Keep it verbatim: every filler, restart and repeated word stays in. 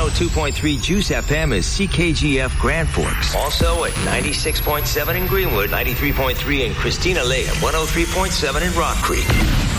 oh two point three Juice F M is C K G F Grand Forks. Also at ninety-six point seven in Greenwood, ninety-three point three in Christina Lake, and one oh three point seven in Rock Creek.